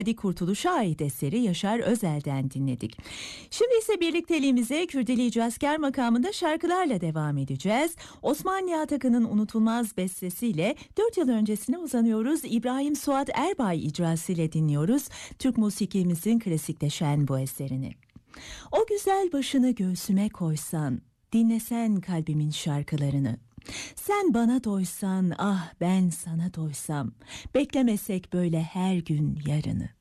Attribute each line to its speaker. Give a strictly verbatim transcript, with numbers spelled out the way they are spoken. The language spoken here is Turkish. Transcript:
Speaker 1: Hadi Kurtuluş'a ait eseri Yaşar Özel'den dinledik. Şimdi ise birlikteliğimize Kürdili Cazker makamında şarkılarla devam edeceğiz. Osman Nihat Akın'ın unutulmaz bestesiyle dört yıl öncesine uzanıyoruz. İbrahim Suat Erbay icrasıyla dinliyoruz Türk musikimizin klasikleşen bu eserini. O güzel başını göğsüme koysan, dinlesen kalbimin şarkılarını. Sen bana doysan, ah ben sana doysam, beklemesek böyle her gün yarını.